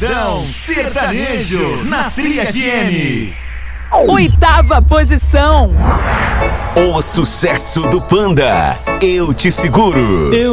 Sabadão Sertanejo na Tri FM. 8ª posição. O sucesso do Panda, Eu Te Seguro.